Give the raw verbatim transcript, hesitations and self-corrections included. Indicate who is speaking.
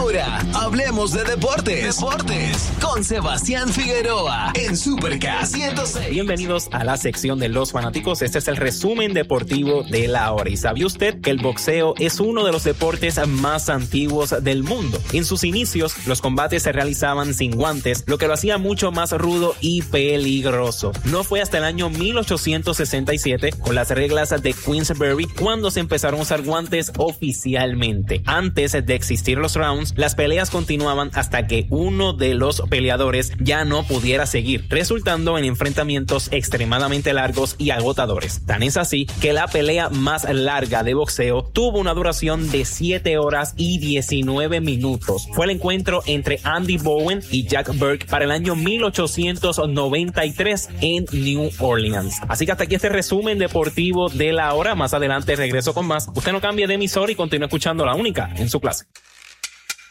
Speaker 1: Ahora, hablemos de deportes. Deportes con Sebastián Figueroa en Super K ciento seis.
Speaker 2: Bienvenidos a la sección de los fanáticos. Este es el resumen deportivo de la hora. ¿Y sabía usted que el boxeo es uno de los deportes más antiguos del mundo? En sus inicios, los combates se realizaban sin guantes, lo que lo hacía mucho más rudo y peligroso. No fue hasta el año mil ochocientos sesenta y siete, con las reglas de Queensberry, cuando se empezaron a usar guantes oficialmente. Antes de existir los rounds, las peleas continuaban hasta que uno de los peleadores ya no pudiera seguir, resultando en enfrentamientos extremadamente largos y agotadores. Tan es así que la pelea más larga de boxeo tuvo una duración de siete horas y diecinueve minutos. Fue el encuentro entre Andy Bowen y Jack Burke para el año mil ochocientos noventa y tres en New Orleans. Así que hasta aquí este resumen deportivo de la hora. Más adelante regreso con más. Usted no cambie de emisor y continúe escuchando La Única en su clase.